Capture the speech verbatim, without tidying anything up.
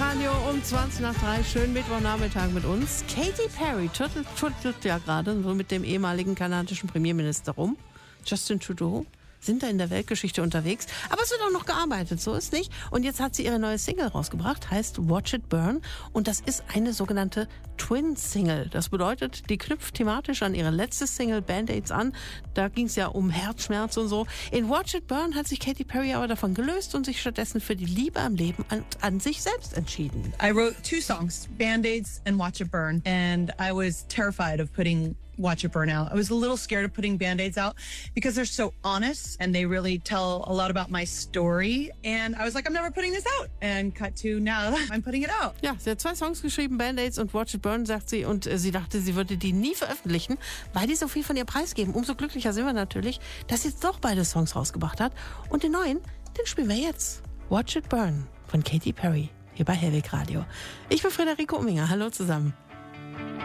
Radio um zwanzig nach drei. Schönen Mittwochnachmittag mit uns. Katy Perry tüttelt, tüttelt ja gerade so mit dem ehemaligen kanadischen Premierminister rum. Justin Trudeau. Sind da in der Weltgeschichte unterwegs. Aber es wird auch noch gearbeitet, so ist nicht. Und jetzt hat sie ihre neue Single rausgebracht, heißt Watch It Burn. Und das ist eine sogenannte Twin-Single. Das bedeutet, die knüpft thematisch an ihre letzte Single Band-Aids an. Da ging es ja um Herzschmerz und so. In Watch It Burn hat sich Katy Perry aber davon gelöst und sich stattdessen für die Liebe am Leben an, an sich selbst entschieden. I wrote two songs, Band-Aids and Watch It Burn. And I was terrified of putting Watch It Burn out. I was a little scared of putting Band-Aids out because they're so honest and they really tell a lot about my story. And I was like, I'm never putting this out. And cut to now, I'm putting it out. Ja, sie hat zwei Songs geschrieben, Band-Aids und Watch It Burn, sagt sie. Und äh, sie dachte, sie würde die nie veröffentlichen, weil die so viel von ihr preisgeben. Umso glücklicher sind wir natürlich, dass sie jetzt doch beide Songs rausgebracht hat. Und den neuen, den spielen wir jetzt. Watch It Burn von Katy Perry hier bei Hellweg Radio. Ich bin Friederike Umminger. Hallo zusammen.